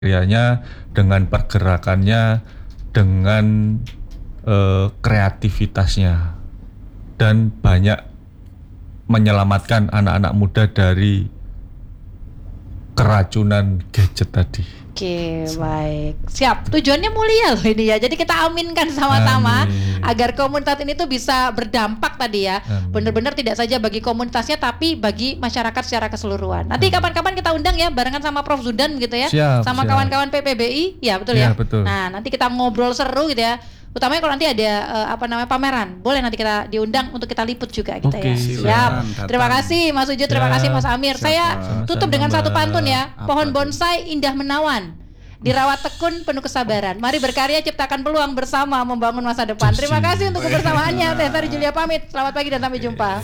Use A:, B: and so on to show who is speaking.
A: Krianya, dengan pergerakannya, dengan kreativitasnya, dan banyak menyelamatkan anak-anak muda dari keracunan gadget tadi.
B: Oke, baik. Siap. Tujuannya mulia loh ini ya. Jadi kita aminkan sama-sama agar komunitas ini tuh bisa berdampak tadi ya. Benar-benar tidak saja bagi komunitasnya tapi bagi masyarakat secara keseluruhan. Nanti kapan-kapan kita undang ya barengan sama Prof Zudan gitu ya. Sama kawan-kawan PPBI. Ya, betul ya.
A: Betul.
B: Nah, nanti kita ngobrol seru gitu ya. Utamanya kalau nanti ada pameran, boleh nanti kita diundang untuk kita liput juga gitu ya. Siap. Terima kasih Mas Ujud, terima kasih Mas Amir. Saya tutup dengan satu pantun ya. Pohon bonsai indah menawan, dirawat tekun penuh kesabaran. Mari berkarya ciptakan peluang bersama membangun masa depan. Terima kasih untuk kebersamaannya. Saya Sari Julia pamit. Selamat pagi dan sampai jumpa.